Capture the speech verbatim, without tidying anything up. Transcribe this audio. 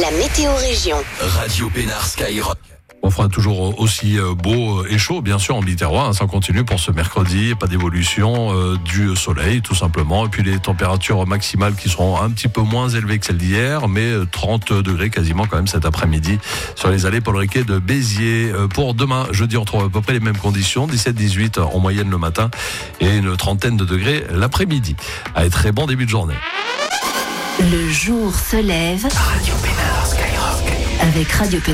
la météo région. Radio Pénard Skyrock. On fera toujours aussi beau et chaud, bien sûr, en Biterrois. Ça continue pour ce mercredi. Pas d'évolution euh, du soleil, tout simplement. Et puis les températures maximales qui seront un petit peu moins élevées que celles d'hier, mais trente degrés quasiment quand même cet après-midi sur les allées Paul Riquet de Béziers. Euh, pour demain, jeudi, on retrouve à peu près les mêmes conditions. dix-sept dix-huit en moyenne le matin et une trentaine de degrés l'après-midi. Allez, très bon début de journée. Le jour se lève. Radio Pénard Skyrock. Avec Radio Pénard.